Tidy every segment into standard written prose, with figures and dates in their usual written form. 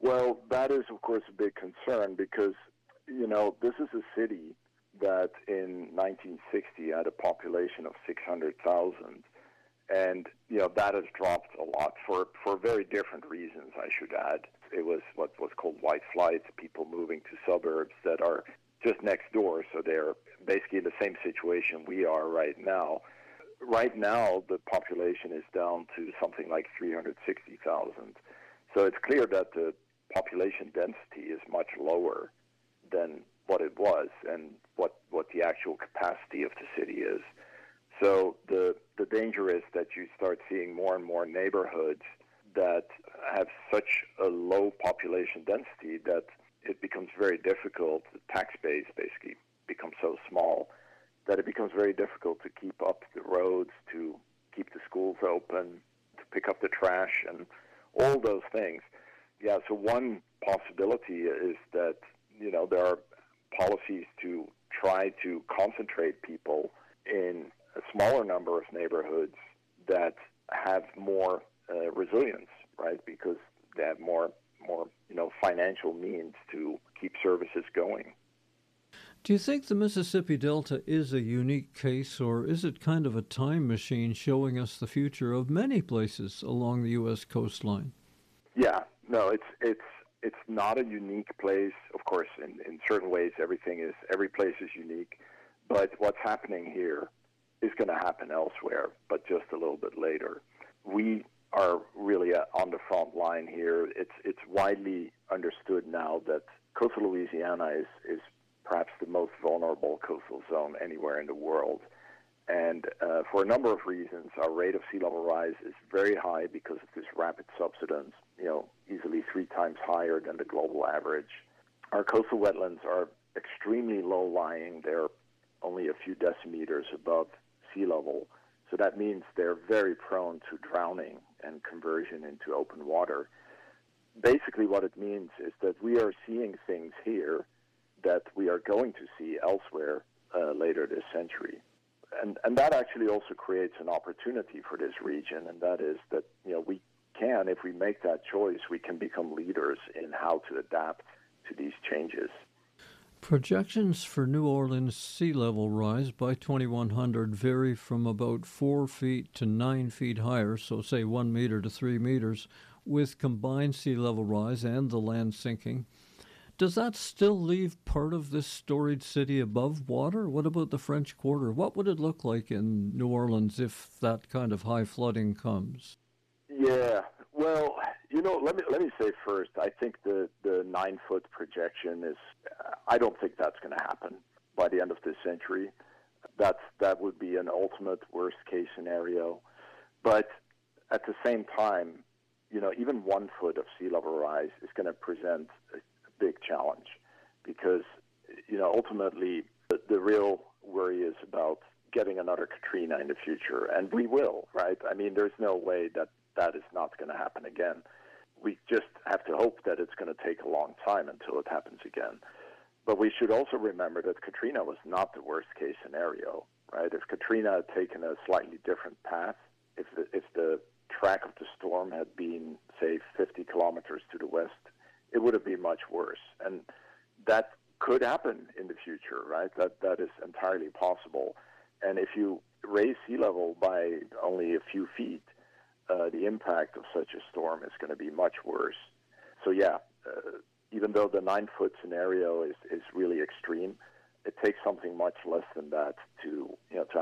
Well, that is, of course, a big concern because, this is a city that in 1960 had a population of 600,000. And, that has dropped a lot for very different reasons, I should add. It was what was called white flight, people moving to suburbs that are just next door, so they're basically in the same situation we are right now. Right now, the population is down to something like 360,000. So it's clear that the population density is much lower than what it was and what the actual capacity of the city is. So the danger is that you start seeing more and more neighborhoods that have such a low population density that it becomes very difficult. The tax base basically becomes so small that it becomes very difficult to keep up the roads, to keep the schools open, to pick up the trash, and all those things. Yeah, so one possibility is that, there are policies to try to concentrate people in a smaller number of neighborhoods that have more resilience, right? Because they have more financial means to keep services going. Do you think the Mississippi Delta is a unique case, or is it kind of a time machine showing us the future of many places along the U.S. coastline? Yeah, no, it's not a unique place. Of course, in certain ways, every place is unique. But what's happening here is going to happen elsewhere, but just a little bit later. We are really on the front line here. It's widely understood now that coastal Louisiana is perhaps the most vulnerable coastal zone anywhere in the world. And for a number of reasons, our rate of sea level rise is very high because of this rapid subsidence, easily 3 times higher than the global average. Our coastal wetlands are extremely low-lying. They're only a few decimeters above sea level. So that means they're very prone to drowning and conversion into open water. Basically what it means is that we are seeing things here that we are going to see elsewhere later this century. And that actually also creates an opportunity for this region, and that is that, we can, if we make that choice, we can become leaders in how to adapt to these changes. Projections for New Orleans sea level rise by 2100 vary from about 4 feet to 9 feet higher, so say 1 meter to 3 meters, with combined sea level rise and the land sinking. Does that still leave part of this storied city above water? What about the French Quarter? What would it look like in New Orleans if that kind of high flooding comes? Yeah, well, let me say first, I think the 9-foot projection is, I don't think that's going to happen by the end of this century. That would be an ultimate worst case scenario. But at the same time, even 1 foot of sea level rise is going to present a big challenge because, ultimately the real worry is about getting another Katrina in the future. And we will, right? I mean, there's no way that is not going to happen again. We just have to hope that it's going to take a long time until it happens again. But we should also remember that Katrina was not the worst case scenario, right? If Katrina had taken a slightly different path, if the track of the storm had been, say, 50 kilometers to the west, it would have been much worse. And that could happen in the future, right? That is entirely possible. And if you raise sea level by only a few feet, the impact of such a storm is going to be much worse. So even though the 9-foot scenario is really extreme, it takes something much less than that to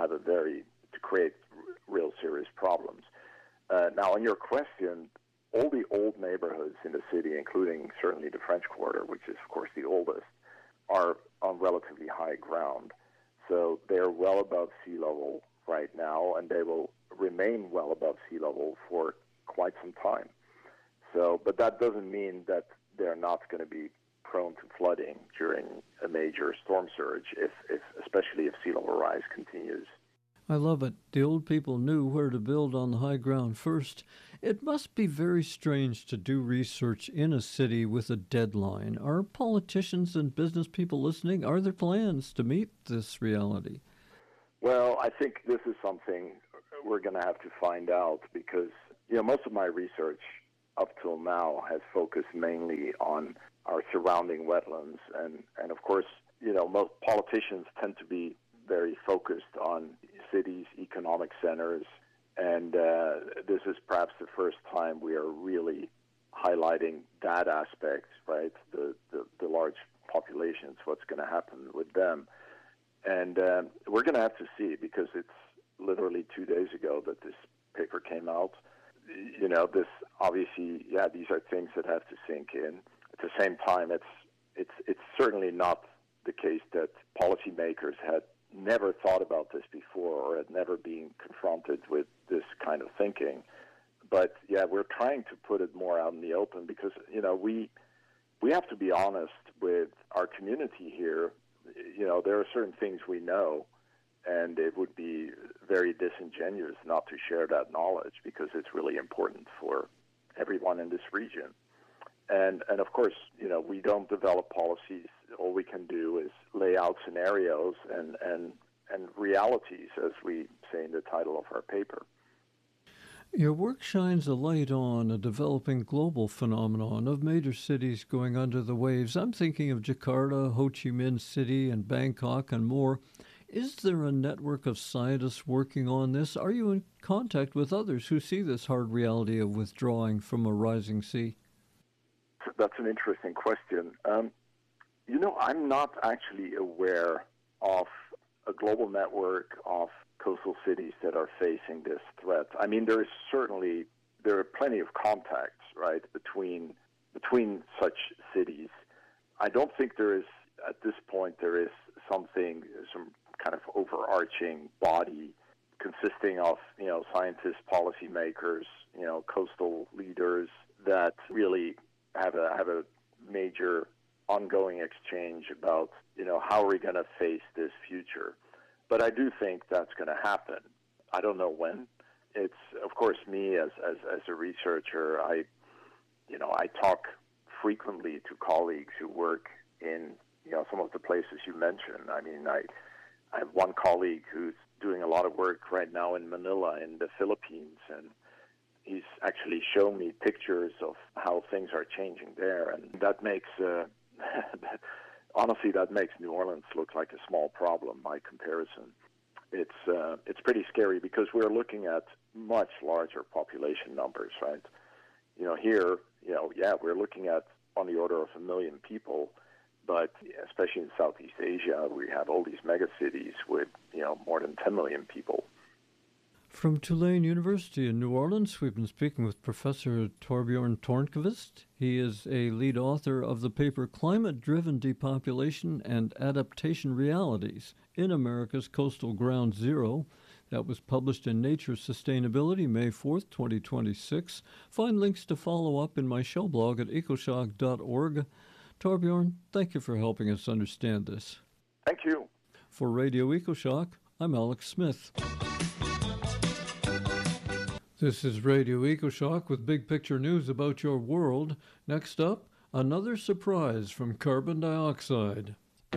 create real serious problems. Now, on your question, all the old neighborhoods in the city, including certainly the French Quarter, which is of course the oldest, are on relatively high ground. So they're well above sea level right now, and they will remain well above sea level for quite some time. So, but that doesn't mean that they're not going to be prone to flooding during a major storm surge, especially if sea level rise continues. I love it. The old people knew where to build on the high ground first. It must be very strange to do research in a city with a deadline. Are politicians and business people listening? Are there plans to meet this reality? Well, I think this is something we're going to have to find out because, most of my research up till now has focused mainly on our surrounding wetlands. And of course, most politicians tend to be very focused on cities, economic centers, and this is perhaps the first time we are really highlighting that aspect, right? The large populations, what's going to happen with them. And we're going to have to see, because it's literally 2 days ago that this paper came out. This obviously, these are things that have to sink in. At the same time, it's certainly not the case that policymakers had never thought about this before or had never been confronted with this kind of thinking. But we're trying to put it more out in the open because, we have to be honest with our community here. There are certain things we know, and it would be very disingenuous not to share that knowledge because it's really important for everyone in this region. And of course, we don't develop policies. All we can do is lay out scenarios and realities, as we say in the title of our paper. Your work shines a light on a developing global phenomenon of major cities going under the waves. I'm thinking of Jakarta, Ho Chi Minh City, and Bangkok, and more. Is there a network of scientists working on this? Are you in contact with others who see this hard reality of withdrawing from a rising sea? That's an interesting question. I'm not actually aware of a global network of coastal cities that are facing this threat. I mean, there are plenty of contacts, right, between such cities. I don't think at this point, there is some kind of overarching body consisting of, scientists, policymakers, coastal leaders that really have a major ongoing exchange about, how are we going to face this future. But I do think that's going to happen. I don't know when. It's, of course, me as a researcher, I talk frequently to colleagues who work in, some of the places you mentioned. I mean, I have one colleague who's doing a lot of work right now in Manila in the Philippines, and he's actually shown me pictures of how things are changing there, and that makes honestly, that makes New Orleans look like a small problem by comparison. It's pretty scary because we're looking at much larger population numbers, right? Here, we're looking at on the order of 1 million people, but especially in Southeast Asia, we have all these megacities with, more than 10 million people. From Tulane University in New Orleans, we've been speaking with Professor Torbjorn Tornquist. He is a lead author of the paper Climate-Driven Depopulation and Adaptation Realities in America's Coastal Ground Zero. That was published in Nature Sustainability, May 4th, 2026. Find links to follow up in my show blog at ecoshock.org. Torbjorn, thank you for helping us understand this. Thank you. For Radio EcoShock, I'm Alex Smith. This is Radio EcoShock with big picture news about your world. Next up, another surprise from carbon dioxide.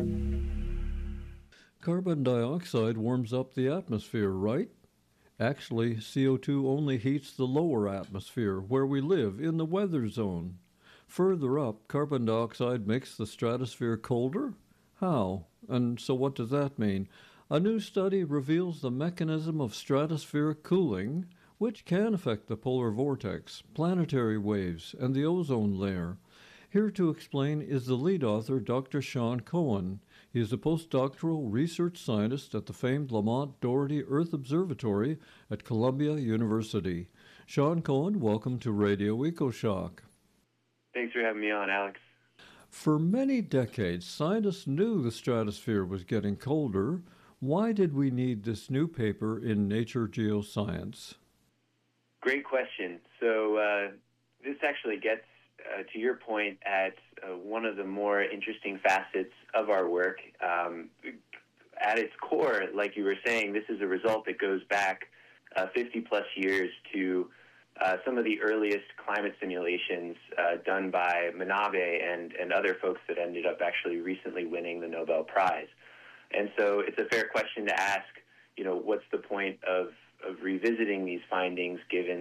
Carbon dioxide warms up the atmosphere, right? Actually, CO2 only heats the lower atmosphere, where we live, in the weather zone. Further up, carbon dioxide makes the stratosphere colder? How? And so what does that mean? A new study reveals the mechanism of stratospheric cooling, which can affect the polar vortex, planetary waves, and the ozone layer. Here to explain is the lead author, Dr. Sean Cohen. He is a postdoctoral research scientist at the famed Lamont Doherty Earth Observatory at Columbia University. Sean Cohen, welcome to Radio EcoShock. Thanks for having me on, Alex. For many decades, scientists knew the stratosphere was getting colder. Why did we need this new paper in Nature Geoscience? Great question. So this actually gets to your point at one of the more interesting facets of our work. At its core, like you were saying, this is a result that goes back 50-plus years to some of the earliest climate simulations done by Manabe and other folks that ended up actually recently winning the Nobel Prize. And so it's a fair question to ask, what's the point of revisiting these findings, given that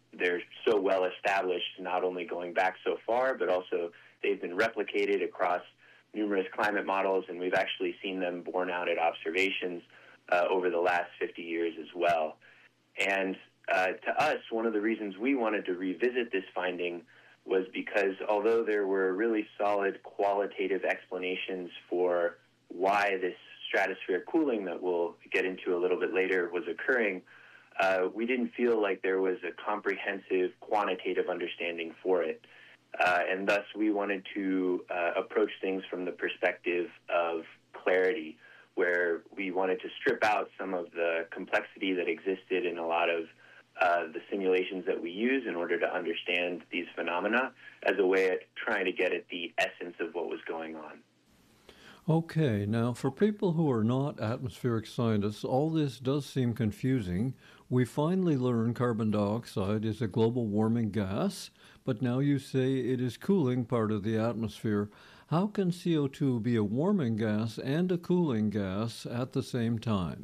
they're so well established, not only going back so far, but also they've been replicated across numerous climate models, and we've actually seen them borne out at observations over the last 50 years as well. And to us, one of the reasons we wanted to revisit this finding was because although there were really solid qualitative explanations for why this stratospheric cooling that we'll get into a little bit later was occurring, we didn't feel like there was a comprehensive quantitative understanding for it. And thus, we wanted to approach things from the perspective of clarity, where we wanted to strip out some of the complexity that existed in a lot of the simulations that we use in order to understand these phenomena as a way of trying to get at the essence of what was going on. Okay, now for people who are not atmospheric scientists, all this does seem confusing. We finally learned carbon dioxide is a global warming gas, but now you say it is cooling part of the atmosphere. How can CO2 be a warming gas and a cooling gas at the same time?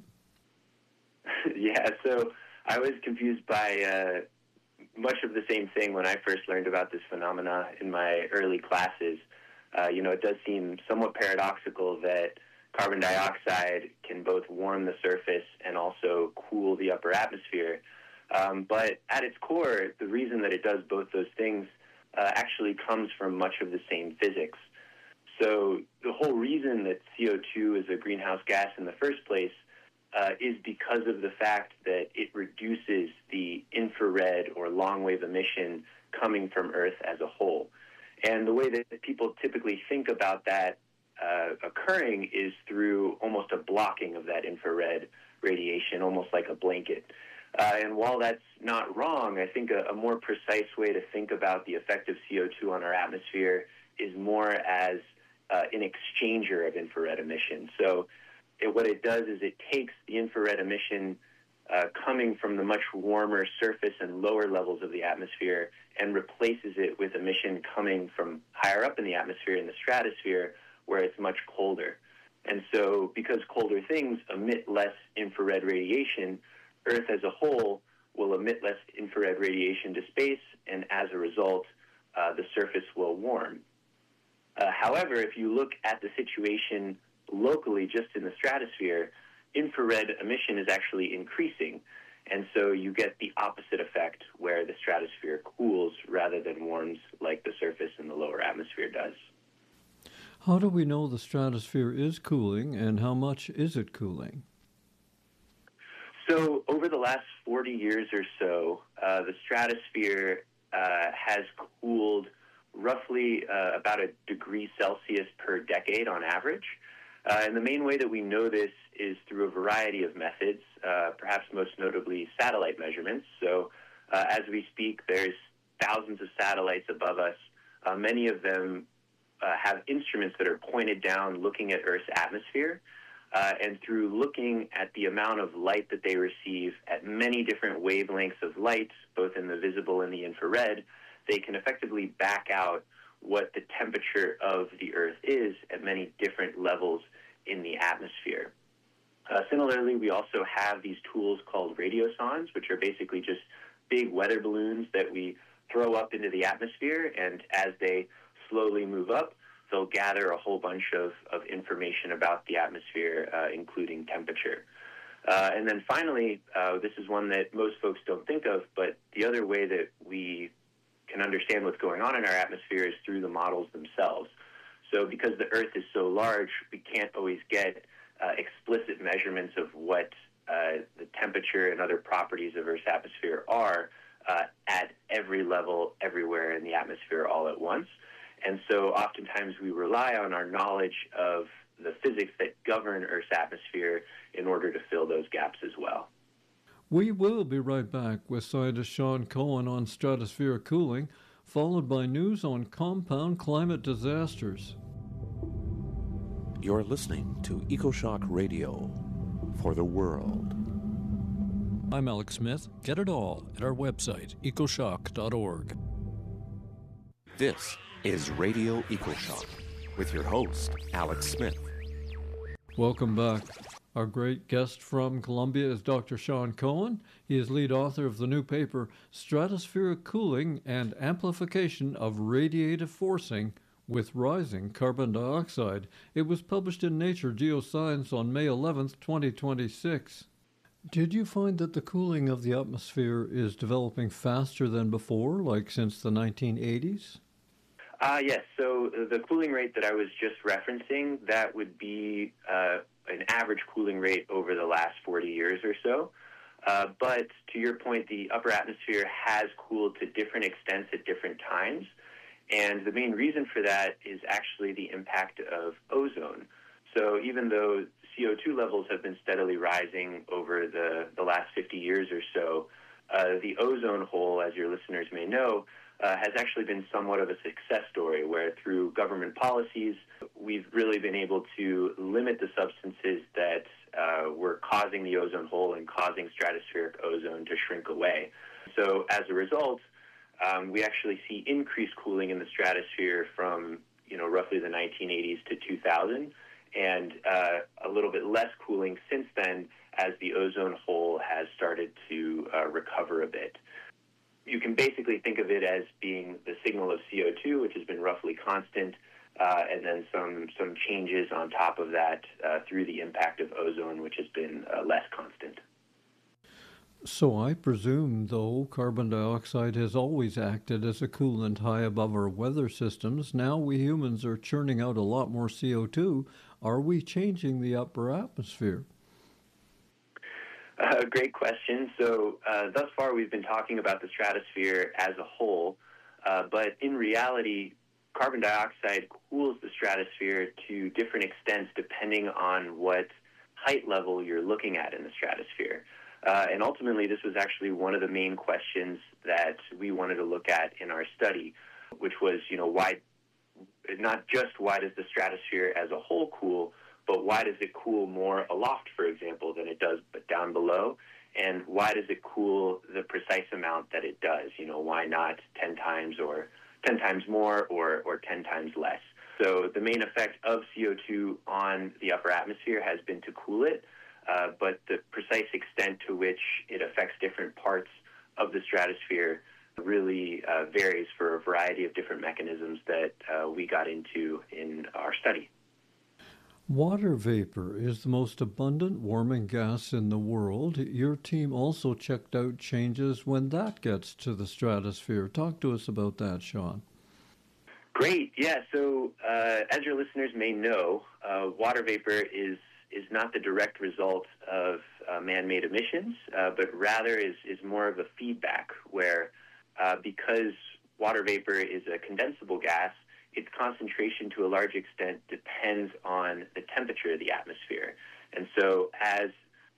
Yeah, so I was confused by much of the same thing when I first learned about this phenomena in my early classes. It does seem somewhat paradoxical that carbon dioxide can both warm the surface and also cool the upper atmosphere. But at its core, the reason that it does both those things actually comes from much of the same physics. So the whole reason that CO2 is a greenhouse gas in the first place is because of the fact that it reduces the infrared or long-wave emission coming from Earth as a whole. And the way that people typically think about that occurring is through almost a blocking of that infrared radiation, almost like a blanket. And while that's not wrong, I think a more precise way to think about the effect of CO2 on our atmosphere is more as an exchanger of infrared emission. So what it does is it takes the infrared emission coming from the much warmer surface and lower levels of the atmosphere and replaces it with emission coming from higher up in the atmosphere, in the stratosphere, where it's much colder. And so because colder things emit less infrared radiation, Earth as a whole will emit less infrared radiation to space, and as a result, the surface will warm. However, if you look at the situation locally just in the stratosphere, infrared emission is actually increasing. And so you get the opposite effect where the stratosphere cools rather than warms like the surface in the lower atmosphere does. How do we know the stratosphere is cooling, and how much is it cooling? So over the last 40 years or so, the stratosphere has cooled roughly about a degree Celsius per decade on average. And the main way that we know this is through a variety of methods, perhaps most notably satellite measurements. So as we speak, there's thousands of satellites above us. Many of them have instruments that are pointed down looking at Earth's atmosphere. And through looking at the amount of light that they receive at many different wavelengths of light, both in the visible and the infrared, they can effectively back out what the temperature of the Earth is at many different levels in the atmosphere. Similarly, we also have these tools called radiosondes, which are basically just big weather balloons that we throw up into the atmosphere, and as they slowly move up, they'll gather a whole bunch of information about the atmosphere, including temperature. And then finally, this is one that most folks don't think of, but the other way that we can understand what's going on in our atmosphere is through the models themselves. So because the Earth is so large, we can't always get explicit measurements of what the temperature and other properties of Earth's atmosphere are at every level, everywhere in the atmosphere all at once. And so oftentimes we rely on our knowledge of the physics that govern Earth's atmosphere in order to fill those gaps as well. We will be right back with scientist Sean Cohen on stratospheric cooling, followed by news on compound climate disasters. You're listening to EcoShock Radio for the world. I'm Alex Smith. Get it all at our website, ecoshock.org. This is Radio EcoShock with your host, Alex Smith. Welcome back. Our great guest from Columbia is Dr. Sean Cohen. He is lead author of the new paper, Stratospheric Cooling and Amplification of Radiative Forcing with Rising Carbon Dioxide. It was published in Nature Geoscience on May 11th, 2026. Did you find that the cooling of the atmosphere is developing faster than before, like since the 1980s? Yes. So the cooling rate that I was just referencing, that would be an average cooling rate over the last 40 years or so. But to your point, the upper atmosphere has cooled to different extents at different times. And the main reason for that is actually the impact of ozone. So even though CO2 levels have been steadily rising over the last 50 years or so, the ozone hole, as your listeners may know, has actually been somewhat of a success story where through government policies, we've really been able to limit the substances that were causing the ozone hole and causing stratospheric ozone to shrink away. So as a result, we actually see increased cooling in the stratosphere from, roughly the 1980s to 2000, and a little bit less cooling since then as the ozone hole has started to recover a bit. You can basically think of it as being the signal of CO2, which has been roughly constant, and then some changes on top of that through the impact of ozone, which has been less constant. So I presume, though, carbon dioxide has always acted as a coolant high above our weather systems. Now we humans are churning out a lot more CO2. Are we changing the upper atmosphere? Great question. So thus far we've been talking about the stratosphere as a whole, but in reality, carbon dioxide cools the stratosphere to different extents depending on what height level you're looking at in the stratosphere. And ultimately, this was actually one of the main questions that we wanted to look at in our study, which was, why, not just why does the stratosphere as a whole cool, but why does it cool more aloft, for example, than it does but down below? And why does it cool the precise amount that it does? Why not 10 times or 10 times more or 10 times less? So the main effect of CO2 on the upper atmosphere has been to cool it, but the precise extent to which it affects different parts of the stratosphere really varies for a variety of different mechanisms that we got into in our study. Water vapor is the most abundant warming gas in the world. Your team also checked out changes when that gets to the stratosphere. Talk to us about that, Sean. Great. Yeah. So as your listeners may know, water vapor is not the direct result of man-made emissions, but rather is more of a feedback where because water vapor is a condensable gas, its concentration to a large extent depends on the temperature of the atmosphere. And so as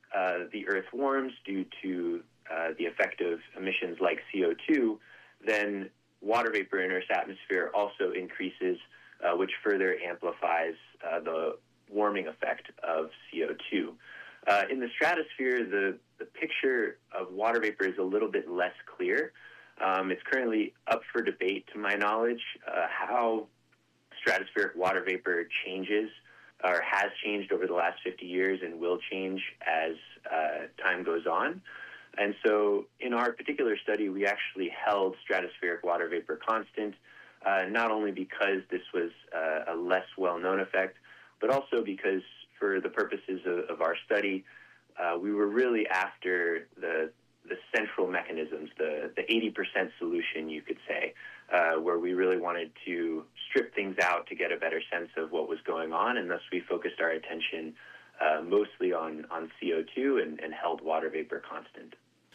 the Earth warms due to the effect of emissions like CO2, then water vapor in Earth's atmosphere also increases, which further amplifies the warming effect of CO2. In the stratosphere, the picture of water vapor is a little bit less clear. It's currently up for debate, to my knowledge, how stratospheric water vapor changes or has changed over the last 50 years and will change as time goes on. And so in our particular study, we actually held stratospheric water vapor constant, not only because this was a less well-known effect, but also because for the purposes of our study, we were really after the central mechanisms, the 80% solution, you could say, where we really wanted to strip things out to get a better sense of what was going on, and thus we focused our attention mostly on CO2 and held water vapor constant.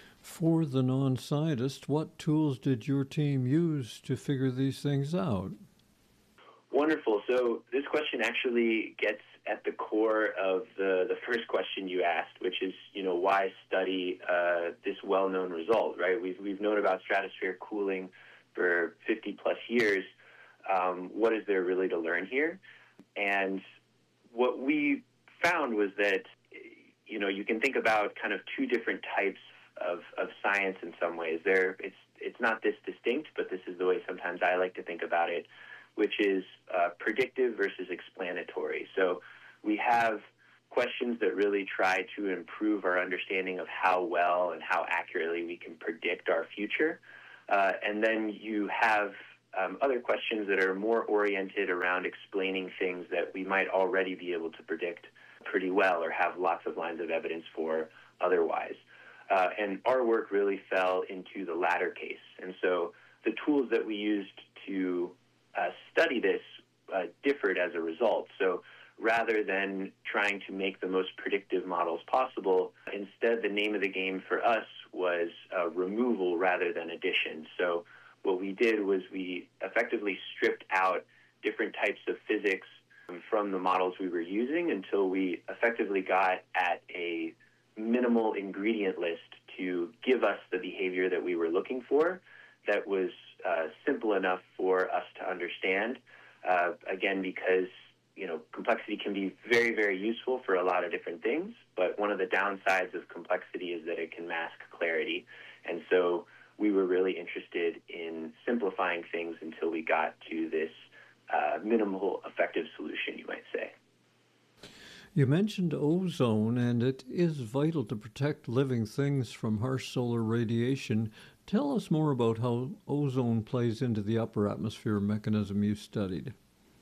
For the non-scientist, what tools did your team use to figure these things out? Wonderful. So this question actually gets at the core of the first question you asked, which is, why study this well-known result, right? We've known about stratospheric cooling for 50 plus years. What is there really to learn here? And what we found was that, you can think about kind of two different types of science in some ways. It's not this distinct, but this is the way sometimes I like to think about it, which is predictive versus explanatory. So we have questions that really try to improve our understanding of how well and how accurately we can predict our future. And then you have other questions that are more oriented around explaining things that we might already be able to predict pretty well or have lots of lines of evidence for otherwise. And our work really fell into the latter case. And so the tools that we used to study this differed as a result. So rather than trying to make the most predictive models possible, instead the name of the game for us was removal rather than addition. So what we did was we effectively stripped out different types of physics from the models we were using until we effectively got at a minimal ingredient list to give us the behavior that we were looking for that was simple enough for us to understand. Again, because complexity can be very, very useful for a lot of different things, but one of the downsides of complexity is that it can mask clarity. And so we were really interested in simplifying things until we got to this minimal effective solution, you might say. You mentioned ozone, and it is vital to protect living things from harsh solar radiation. Tell us more about how ozone plays into the upper atmosphere mechanism you studied.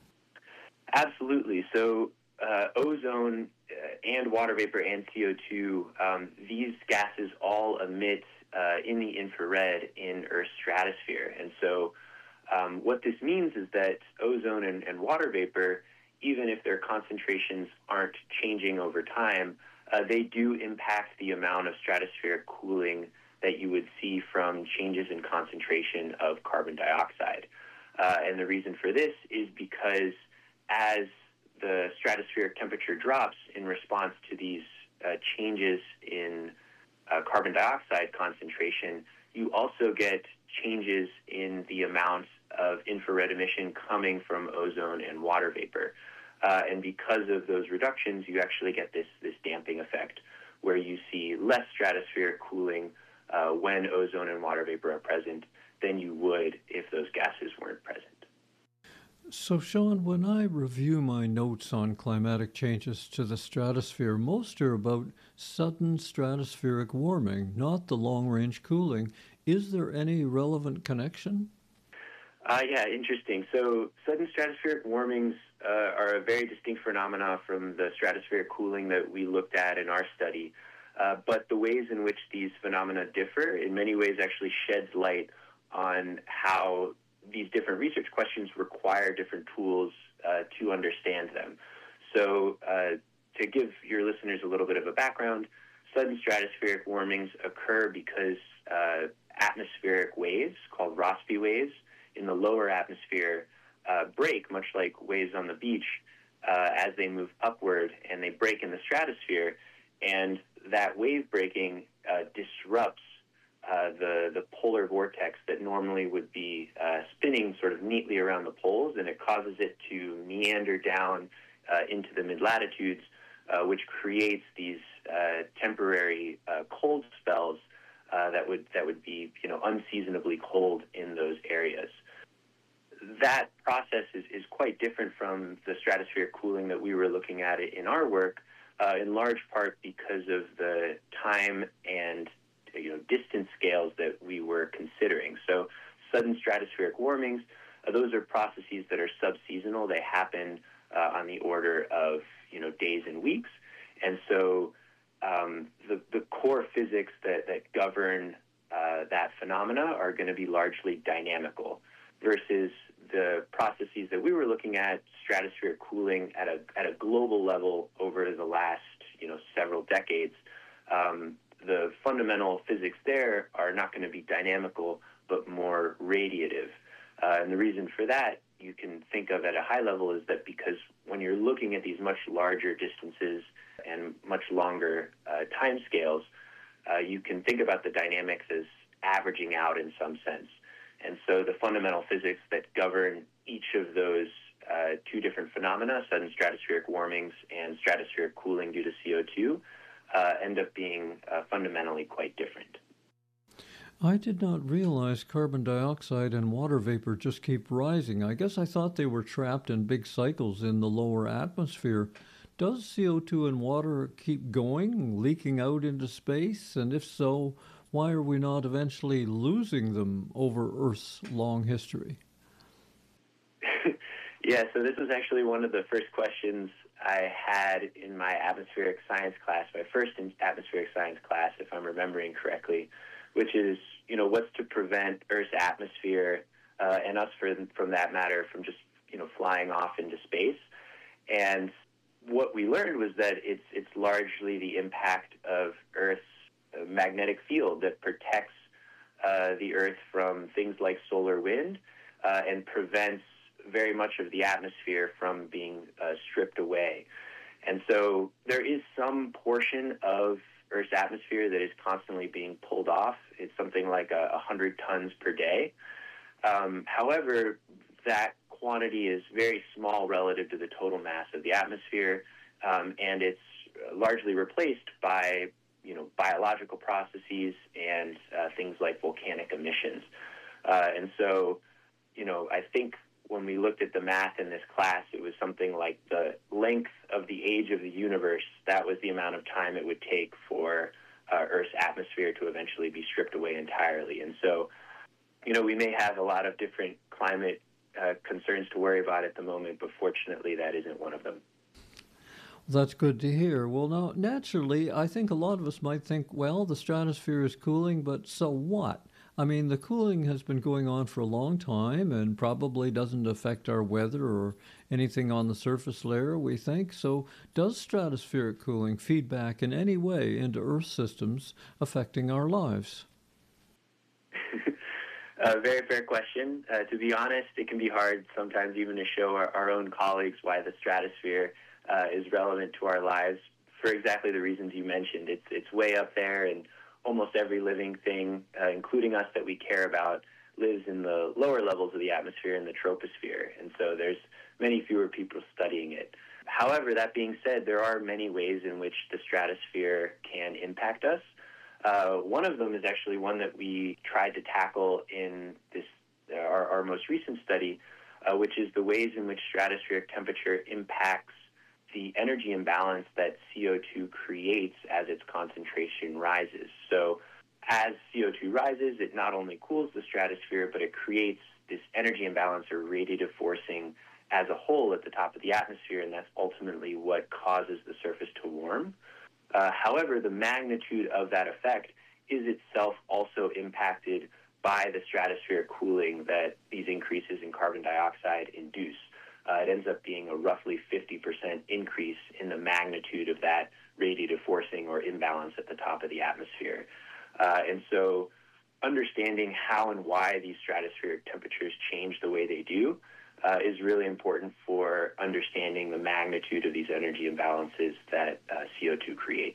Absolutely. So ozone and water vapor and CO2, these gases all emit in the infrared in Earth's stratosphere. And so what this means is that ozone and water vapor, even if their concentrations aren't changing over time, they do impact the amount of stratospheric cooling that you would see from changes in concentration of carbon dioxide. And the reason for this is because as the stratospheric temperature drops in response to these changes in carbon dioxide concentration, you also get changes in the amount of infrared emission coming from ozone and water vapor. And because of those reductions, you actually get this damping effect where you see less stratospheric cooling when ozone and water vapor are present than you would if those gases weren't present. So, Sean, when I review my notes on climatic changes to the stratosphere, most are about sudden stratospheric warming, not the long-range cooling. Is there any relevant connection? Yeah, interesting. So sudden stratospheric warmings are a very distinct phenomena from the stratospheric cooling that we looked at in our study. But the ways in which these phenomena differ in many ways actually sheds light on how these different research questions require different tools to understand them. So to give your listeners a little bit of a background, sudden stratospheric warmings occur because atmospheric waves, called Rossby waves, in the lower atmosphere break, much like waves on the beach, as they move upward, and they break in the stratosphere. And that wave breaking disrupts the polar vortex that normally would be spinning sort of neatly around the poles, and it causes it to meander down into the mid-latitudes, which creates these temporary cold spells that would be unseasonably cold in those areas. That process is quite different from the stratospheric cooling that we were looking at in our work, in large part because of the time and distance scales that we were considering. So sudden stratospheric warmings, those are processes that are subseasonal. They happen on the order of days and weeks. And so the core physics that govern that phenomena are going to be largely dynamical, versus the processes that we were looking at, stratospheric cooling at a global level over the last several decades. The fundamental physics there are not going to be dynamical, but more radiative. And the reason for that you can think of at a high level is that because when you're looking at these much larger distances and much longer time scales, you can think about the dynamics as averaging out in some sense. And so the fundamental physics that govern each of those two different phenomena, sudden stratospheric warmings and stratospheric cooling due to CO2, end up being fundamentally quite different. I did not realize carbon dioxide and water vapor just keep rising. I guess I thought they were trapped in big cycles in the lower atmosphere. Does CO2 and water keep going, leaking out into space? And if so, why are we not eventually losing them over Earth's long history? Yeah, so this was actually one of the first questions I had in my atmospheric science class, my first atmospheric science class, if I'm remembering correctly, which is, what's to prevent Earth's atmosphere and us, from that matter, from just, flying off into space. And what we learned was that it's largely the impact of Earth's magnetic field that protects the Earth from things like solar wind and prevents very much of the atmosphere from being stripped away. And so there is some portion of Earth's atmosphere that is constantly being pulled off. It's something like 100 tons per day. However, that quantity is very small relative to the total mass of the atmosphere, and it's largely replaced by biological processes and things like volcanic emissions. And so, I think when we looked at the math in this class, it was something like the length of the age of the universe. That was the amount of time it would take for Earth's atmosphere to eventually be stripped away entirely. And so, we may have a lot of different climate concerns to worry about at the moment, but fortunately that isn't one of them. That's good to hear. Well, now, naturally, I think a lot of us might think, well, the stratosphere is cooling, but so what? I mean, the cooling has been going on for a long time and probably doesn't affect our weather or anything on the surface layer, we think. So does stratospheric cooling feed back in any way into Earth systems affecting our lives? Very fair question. To be honest, it can be hard sometimes even to show our own colleagues why the stratosphere is relevant to our lives for exactly the reasons you mentioned. It's way up there, and almost every living thing, including us that we care about, lives in the lower levels of the atmosphere in the troposphere, and so there's many fewer people studying it. However, that being said, there are many ways in which the stratosphere can impact us. One of them is actually one that we tried to tackle in this our most recent study, which is the ways in which stratospheric temperature impacts the energy imbalance that CO2 creates as its concentration rises. So as CO2 rises, it not only cools the stratosphere, but it creates this energy imbalance or radiative forcing as a whole at the top of the atmosphere, and that's ultimately what causes the surface to warm. However, the magnitude of that effect is itself also impacted by the stratospheric cooling that these increases in carbon dioxide induce. It ends up being a roughly 50% increase in the magnitude of that radiative forcing or imbalance at the top of the atmosphere. And so understanding how and why these stratospheric temperatures change the way they do is really important for understanding the magnitude of these energy imbalances that CO2 creates.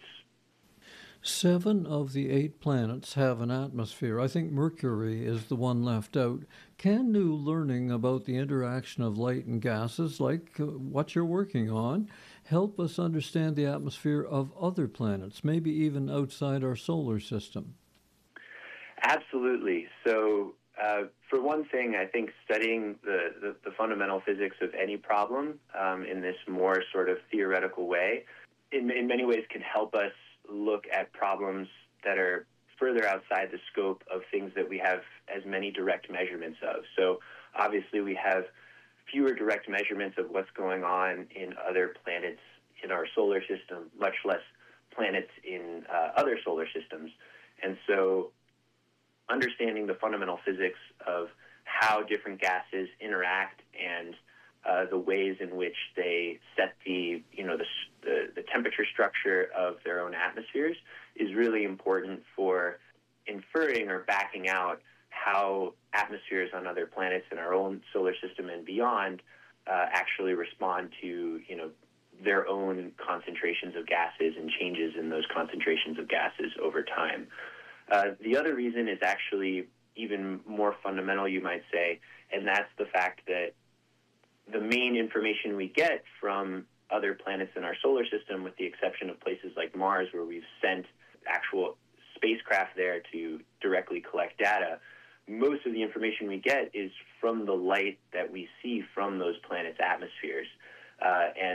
7 of the 8 planets have an atmosphere. I think Mercury is the one left out. Can new learning about the interaction of light and gases, like what you're working on, help us understand the atmosphere of other planets, maybe even outside our solar system? Absolutely. So, for one thing, I think studying the fundamental physics of any problem in this more sort of theoretical way, in many ways can help us look at problems that are further outside the scope of things that we have as many direct measurements of. So obviously we have fewer direct measurements of what's going on in other planets in our solar system, much less planets in other solar systems. And so understanding the fundamental physics of how different gases interact and the ways in which they set the temperature structure of their own atmospheres is really important for inferring or backing out how atmospheres on other planets in our own solar system and beyond actually respond to their own concentrations of gases and changes in those concentrations of gases over time. The other reason is actually even more fundamental, you might say, and that's the fact that the main information we get from other planets in our solar system, with the exception of places like Mars, where we've sent actual spacecraft there to directly collect data, most of the information we get is from the light that we see from those planets' atmospheres. And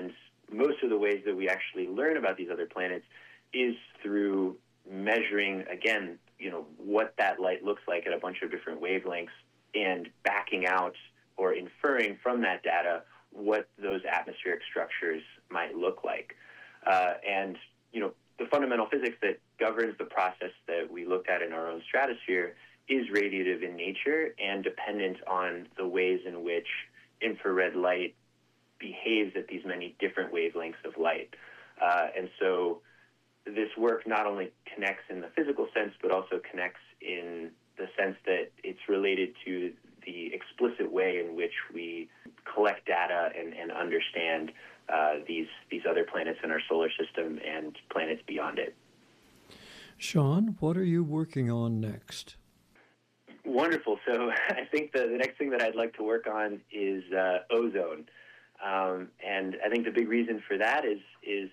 most of the ways that we actually learn about these other planets is through measuring, again, what that light looks like at a bunch of different wavelengths and backing out or inferring from that data what those atmospheric structures might look like. And the fundamental physics that governs the process that we looked at in our own stratosphere is radiative in nature and dependent on the ways in which infrared light behaves at these many different wavelengths of light. And so this work not only connects in the physical sense, but also connects in the sense that it's related to the explicit way in which we collect data and understand these other planets in our solar system and planets beyond it. Sean, what are you working on next? Wonderful. So I think the next thing that I'd like to work on is ozone. And I think the big reason for that is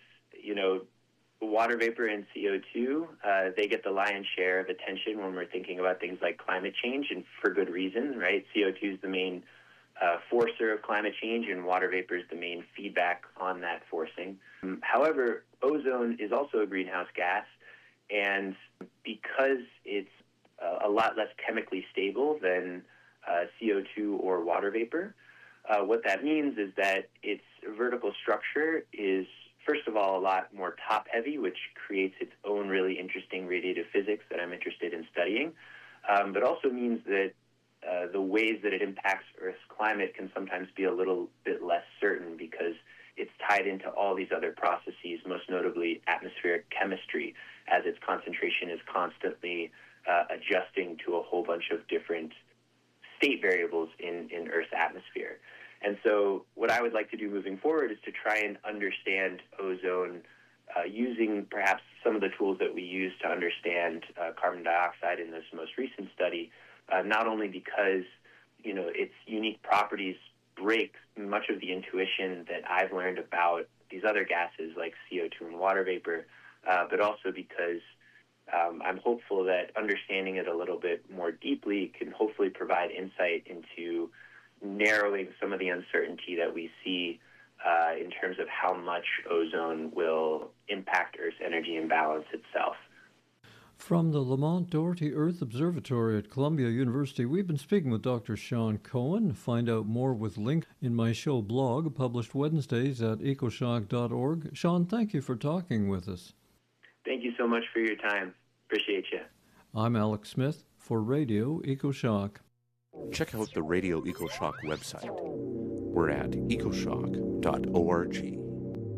water vapor and CO2, they get the lion's share of attention when we're thinking about things like climate change, and for good reason, right? CO2 is the main forcer of climate change, and water vapor is the main feedback on that forcing. However, ozone is also a greenhouse gas, and because it's a lot less chemically stable than CO2 or water vapor, what that means is that its vertical structure is, first of all, a lot more top-heavy, which creates its own really interesting radiative physics that I'm interested in studying, but also means that the ways that it impacts Earth's climate can sometimes be a little bit less certain because it's tied into all these other processes, most notably atmospheric chemistry, as its concentration is constantly adjusting to a whole bunch of different state variables in Earth's atmosphere. And so what I would like to do moving forward is to try and understand ozone using perhaps some of the tools that we use to understand carbon dioxide in this most recent study, not only because its unique properties break much of the intuition that I've learned about these other gases like CO2 and water vapor, but also because I'm hopeful that understanding it a little bit more deeply can hopefully provide insight into narrowing some of the uncertainty that we see in terms of how much ozone will impact Earth's energy imbalance itself. From the Lamont Doherty Earth Observatory at Columbia University, we've been speaking with Dr. Sean Cohen. Find out more with links in my show blog, published Wednesdays at ecoshock.org. Sean, thank you for talking with us. Thank you so much for your time. Appreciate you. I'm Alex Smith for Radio EcoShock. Check out the Radio EcoShock website. We're at ecoshock.org.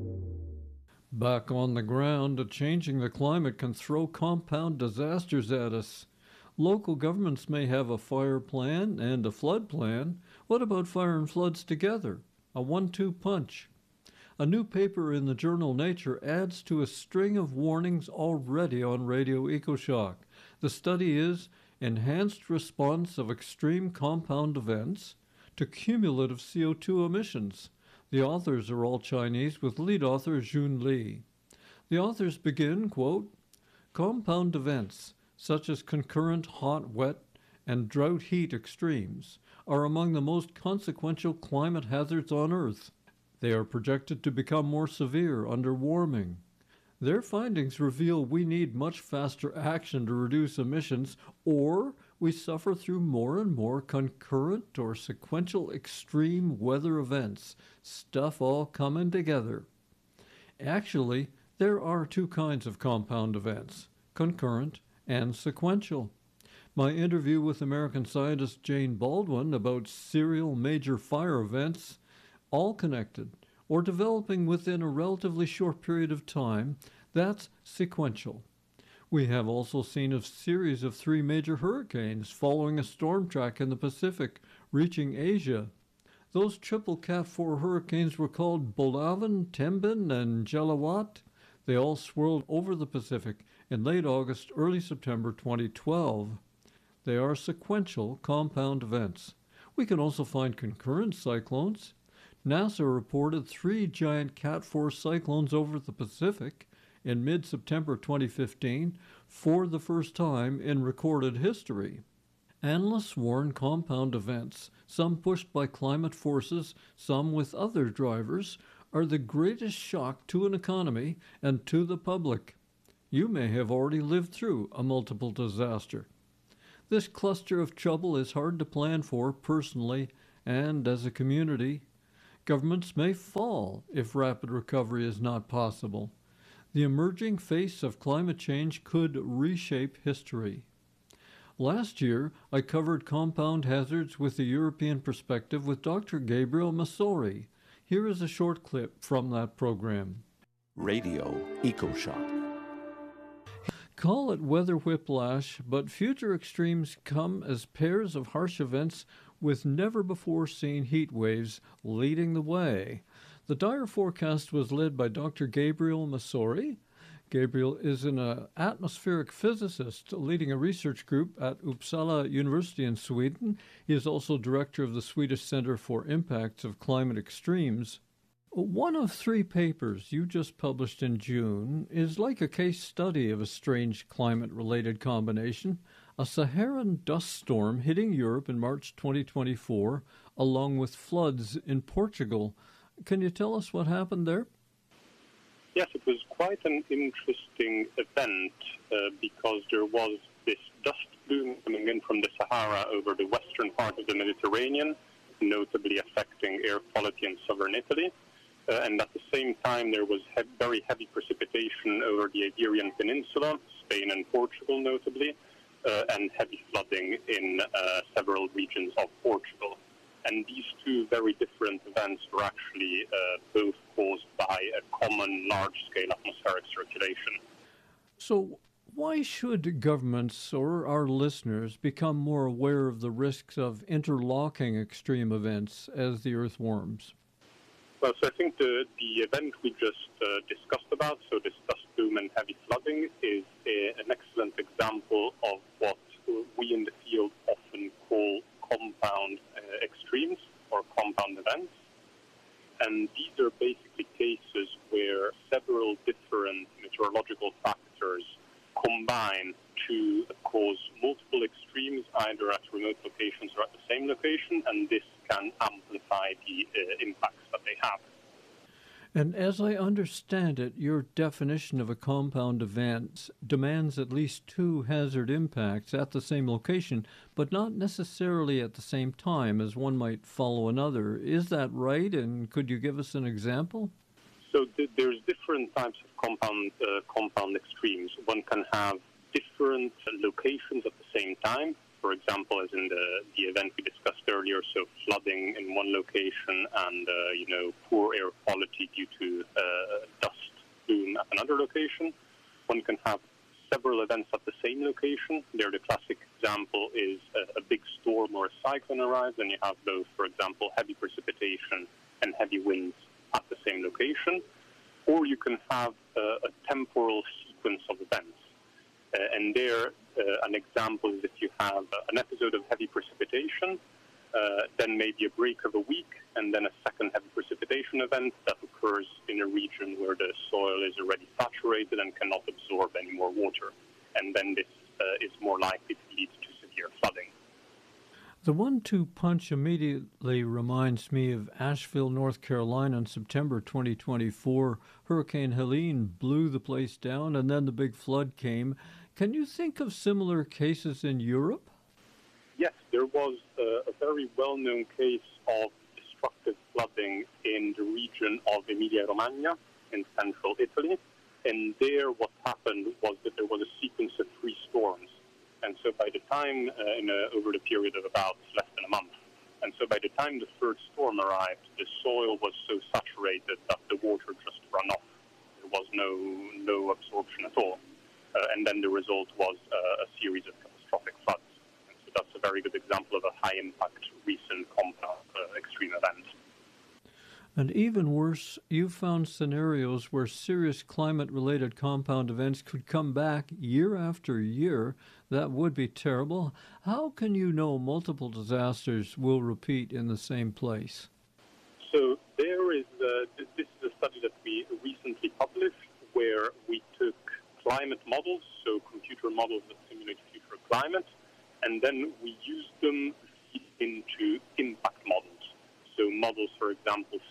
Back on the ground, changing the climate can throw compound disasters at us. Local governments may have a fire plan and a flood plan. What about fire and floods together? A 1-2 punch. A new paper in the journal Nature adds to a string of warnings already on Radio EcoShock. The study is Enhanced Response of Extreme Compound Events to Cumulative CO2 Emissions. The authors are all Chinese, with lead author Jun Li. The authors begin, quote, compound events, such as concurrent hot, wet, and drought heat extremes, are among the most consequential climate hazards on Earth. They are projected to become more severe under warming. Their findings reveal we need much faster action to reduce emissions, or we suffer through more and more concurrent or sequential extreme weather events, stuff all coming together. Actually, there are two kinds of compound events, concurrent and sequential. My interview with American scientist Jane Baldwin about serial major fire events, all connected, or developing within a relatively short period of time, that's sequential. We have also seen a series of 3 major hurricanes following a storm track in the Pacific, reaching Asia. Those triple Cat 4 hurricanes were called Bolaven, Tembin, and Jelawat. They all swirled over the Pacific in late August, early September 2012. They are sequential compound events. We can also find concurrent cyclones. NASA reported 3 giant Cat 4 cyclones over the Pacific in mid-September 2015 for the first time in recorded history. Analysts warn compound events, some pushed by climate forces, some with other drivers, are the greatest shock to an economy and to the public. You may have already lived through a multiple disaster. This cluster of trouble is hard to plan for personally and as a community. Governments may fall if rapid recovery is not possible. The emerging face of climate change could reshape history. Last year, I covered compound hazards with a European perspective with Dr. Gabriel Masori. Here is a short clip from that program. Radio EcoShock. Call it weather whiplash, but future extremes come as pairs of harsh events with never-before-seen heat waves leading the way. The dire forecast was led by Dr. Gabriel Masori. Gabriel is an atmospheric physicist leading a research group at Uppsala University in Sweden. He is also director of the Swedish Center for Impacts of Climate Extremes. One of 3 papers you just published in June is like a case study of a strange climate-related combination, a Saharan dust storm hitting Europe in March 2024, along with floods in Portugal. Can you tell us what happened there? Yes, it was quite an interesting event because there was this dust plume coming in from the Sahara over the western part of the Mediterranean, notably affecting air quality in southern Italy. And at the same time, there was very heavy precipitation over the Iberian Peninsula, Spain and Portugal notably, and heavy flooding in several regions of Portugal. And these 2 very different events were actually both caused by a common large-scale atmospheric circulation. So why should governments or our listeners become more aware of the risks of interlocking extreme events as the Earth warms? Well, so I think the event we just discussed about, so this dust plume and heavy flooding, is an excellent example of what we in the field often call compound extremes or compound events. And these are basically cases where several different meteorological factors combine to cause multiple extremes either at remote locations or at the same location, and this can amplify the impacts that they have. And as I understand it, your definition of a compound event demands at least 2 hazard impacts at the same location, but not necessarily at the same time as one might follow another. Is that right? And could you give us an example? So there's different types of compound extremes. One can have different locations at the same time. For example, as in the event we discussed earlier, so flooding in one location and poor air quality due to dust plume at another location. One can have several events at the same location. There, the classic example is a big storm or a cyclone arrives, and you have both, for example, heavy precipitation and heavy winds at the same location. Or you can have a temporal sequence of events. And there, an example is if you have an episode of heavy precipitation, then maybe a break of a week, and then a second heavy precipitation event that occurs in a region where the soil is already saturated and cannot absorb any more water. And then this is more likely to lead to severe flooding. The 1-2 punch immediately reminds me of Asheville, North Carolina in September 2024. Hurricane Helene blew the place down, and then the big flood came. Can you think of similar cases in Europe? Yes, there was a very well-known case of destructive flooding in the region of Emilia-Romagna in central Italy. And there what happened was that there was a sequence of 3 storms. And so by the time, over the period of about less than a month, and so by the time the 3rd storm arrived, the soil was so saturated that the water just ran off. There was no absorption at all. And then the result was a series of catastrophic floods. And so that's a very good example of a high-impact recent compound extreme event. And even worse, you found scenarios where serious climate-related compound events could come back year after year. That would be terrible. How can you know multiple disasters will repeat in the same place? So there is this is a study that we recently published where we took climate models, so computer models that simulate future climate, and then we used them into impact models. So models, for example,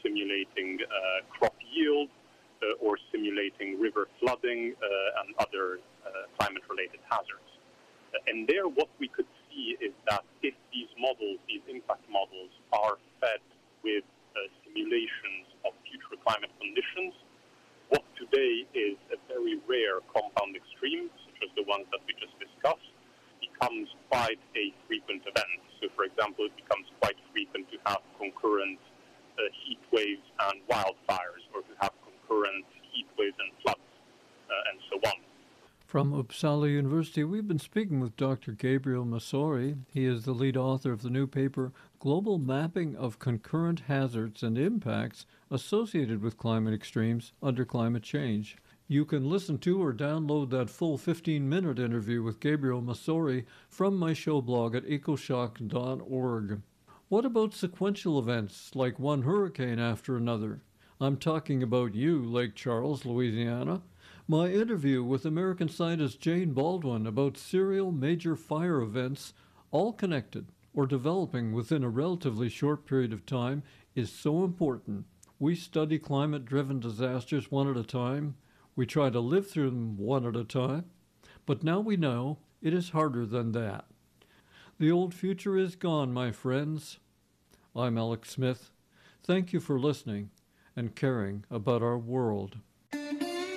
simulating crop yield, or simulating river flooding and other climate-related hazards. And there, what we could see is that if these models, these impact models, are fed with simulations of future climate conditions, what today is a very rare compound extreme, such as the ones that we just discussed, becomes quite a frequent event. So, for example, it becomes quite frequent to have concurrent heat waves and wildfires, or to have concurrent heat waves and floods, and so on. From Uppsala University, we've been speaking with Dr. Gabriel Masori. He is the lead author of the new paper, Global Mapping of Concurrent Hazards and Impacts Associated with Climate Extremes Under Climate Change. You can listen to or download that full 15-minute interview with Gabriel Masori from my show blog at ecoshock.org. What about sequential events, like one hurricane after another? I'm talking about you, Lake Charles, Louisiana. My interview with American scientist Jane Baldwin about serial major fire events, all connected or developing within a relatively short period of time, is so important. We study climate-driven disasters one at a time. We try to live through them one at a time. But now we know it is harder than that. The old future is gone, my friends. I'm Alex Smith. Thank you for listening and caring about our world.